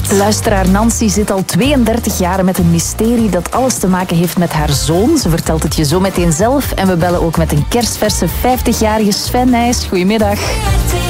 Luisteraar Nancy zit al 32 jaar met een mysterie dat alles te maken heeft met haar zoon. Ze vertelt het je zo meteen zelf. En we bellen ook met een kerstverse 50-jarige Sven Nijs. Goedemiddag.